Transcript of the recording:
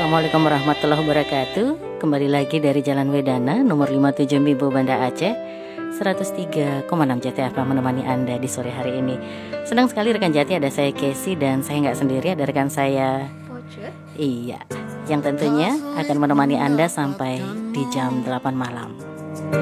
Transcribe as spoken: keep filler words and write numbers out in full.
Assalamualaikum warahmatullahi wabarakatuh. Kembali lagi dari Jalan Wedana nomor lima puluh tujuh Mibo Banda Aceh, seratus tiga koma enam Jati F M menemani Anda di sore hari ini. Senang sekali rekan Jati, ada saya Casey dan saya nggak sendiri, ada rekan saya Pocut. Iya, yang tentunya akan menemani Anda sampai di jam delapan malam.